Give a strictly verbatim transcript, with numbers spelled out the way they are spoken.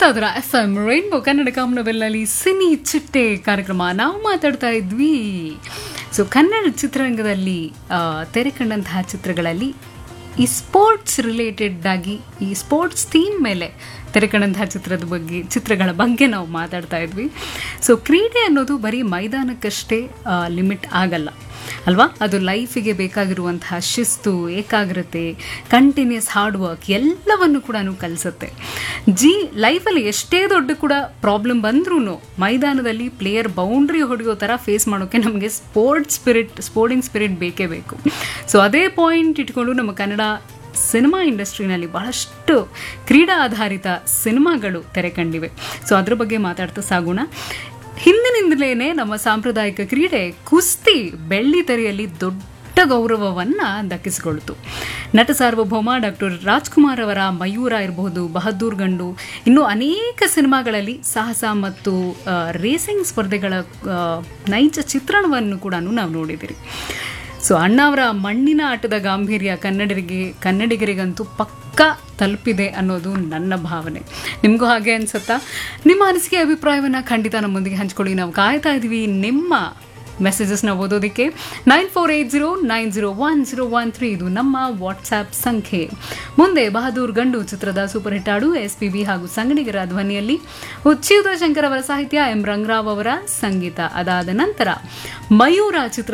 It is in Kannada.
ಕೇಳ್ತಾ ಇದ್ರ F M rainbow Kannada ಕಾಮನವೆಲ್ಲಲ್ಲಿ cine ಚಿಟ್ಟೆ ಕಾರ್ಯಕ್ರಮ ನಾವು ಮಾತಾಡ್ತಾ ಇದ್ವಿ. ಸೊ ಕನ್ನಡ ಚಿತ್ರರಂಗದಲ್ಲಿ ತೆರೆ ಕಂಡಂತಹ ಚಿತ್ರಗಳಲ್ಲಿ ಈ ಸ್ಪೋರ್ಟ್ಸ್ ರಿಲೇಟೆಡ್ ಆಗಿ ಈ ಸ್ಪೋರ್ಟ್ಸ್ ಥೀಮ್ ಮೇಲೆ ತೆರೆ ಕಂಡಂತಹ ಚಿತ್ರದ ಬಗ್ಗೆ ಚಿತ್ರಗಳ ಬಗ್ಗೆ ನಾವು ಮಾತಾಡ್ತಾ ಇದ್ವಿ. ಸೊ ಕ್ರೀಡೆ ಅನ್ನೋದು ಬರೀ ಮೈದಾನಕ್ಕಷ್ಟೇ ಲಿಮಿಟ್ ಆಗಲ್ಲ ಅಲ್ವಾ, ಅದು ಲೈಫಿಗೆ ಬೇಕಾಗಿರುವಂತಹ ಶಿಸ್ತು, ಏಕಾಗ್ರತೆ, ಕಂಟಿನ್ಯೂಸ್ ಹಾರ್ಡ್ ವರ್ಕ್ ಎಲ್ಲವನ್ನು ಕೂಡ ಕಲಿಸುತ್ತೆ. ಜಿ ಲೈಫಲ್ಲಿ ಎಷ್ಟೇ ದೊಡ್ಡ ಕೂಡ ಪ್ರಾಬ್ಲಮ್ ಬಂದ್ರೂ ಮೈದಾನದಲ್ಲಿ ಪ್ಲೇಯರ್ ಬೌಂಡ್ರಿ ಹೊಡೆಯೋ ಥರ ಫೇಸ್ ಮಾಡೋಕ್ಕೆ ನಮಗೆ ಸ್ಪೋರ್ಟ್ಸ್ ಸ್ಪಿರಿಟ್ ಸ್ಪೋರ್ಟಿಂಗ್ ಸ್ಪಿರಿಟ್ ಬೇಕೇ ಬೇಕು. ಸೊ ಅದೇ ಪಾಯಿಂಟ್ ಇಟ್ಕೊಂಡು ನಮ್ಮ ಕನ್ನಡ ಸಿನಿಮಾ ಇಂಡಸ್ಟ್ರಿನಲ್ಲಿ ಬಹಳಷ್ಟು ಕ್ರೀಡಾ ಆಧಾರಿತ ಸಿನಿಮಾಗಳು ತೆರೆ ಕಂಡಿವೆ. ಸೊ ಅದ್ರ ಬಗ್ಗೆ ಮಾತಾಡ್ತಾ ಸಾಗೋಣ. ಹಿಂದಿನಿಂದಲೇ ನಮ್ಮ ಸಾಂಪ್ರದಾಯಿಕ ಕ್ರೀಡೆ ಕುಸ್ತಿ ಬೆಳ್ಳಿ ತೆರೆಯಲ್ಲಿ ದೊಡ್ಡ ಗೌರವವನ್ನು ದಕ್ಕಿಸಿಕೊಳ್ತು. ನಟ ಸಾರ್ವಭೌಮ ಡಾಕ್ಟರ್ ರಾಜ್ಕುಮಾರ್ ಅವರ ಮಯೂರ ಇರಬಹುದು, ಬಹದ್ದೂರ್ ಗಂಡು, ಇನ್ನೂ ಅನೇಕ ಸಿನಿಮಾಗಳಲ್ಲಿ ಸಾಹಸ ಮತ್ತು ರೇಸಿಂಗ್ ಸ್ಪರ್ಧೆಗಳ ನೈಜ ಚಿತ್ರಣವನ್ನು ಕೂಡ ನಾವು ನೋಡಿದಿರಿ. ಸೊ ಅಣ್ಣ ಅವರ ಮಣ್ಣಿನ ಆಟದ ಗಾಂಭೀರ್ಯ ಕನ್ನಡಿಗರಿಗೆ ಕನ್ನಡಿಗರಿಗಂತೂ ಪಕ್ಕಾ ತಲುಪಿದೆ ಅನ್ನೋದು ನನ್ನ ಭಾವನೆ. ನಿಮಗೂ ಹಾಗೆ ಅನ್ಸುತ್ತಾ? ನಿಮ್ಮ ಅನಿಸಿಕೆ ಅಭಿಪ್ರಾಯವನ್ನು ಖಂಡಿತ ನಮ್ಮೊಂದಿಗೆ ಹಂಚ್ಕೊಳ್ಳಿ. ನಾವು ಕಾಯ್ತಾ ಇದ್ದೀವಿ ನಿಮ್ಮ ಮೆಸೇಜಸ್ನ ಓದೋದಕ್ಕೆ. Nine four eight zero nine zero one zero one three ಇದು ನಮ್ಮ ವಾಟ್ಸ್ಆ್ಯಪ್ ಸಂಖ್ಯೆ. ಮುಂದೆ ಬಹದ್ದೂರ್ ಗಂಡು ಚಿತ್ರದ ಸೂಪರ್ ಹಿಟ್ ಹಾಡು ಎಸ್ ಪಿ ಬಿ ಹಾಗೂ ಸಂಗಡಿಗರ ಧ್ವನಿಯಲ್ಲಿ ಉಚ್ಯುತ ಶಂಕರ್ ಅವರ ಸಾಹಿತ್ಯ, ಎಂ ರಂಗರಾವ್ ಅವರ ಸಂಗೀತ. ಅದಾದ ನಂತರ ಮಯೂರ ಚಿತ್ರ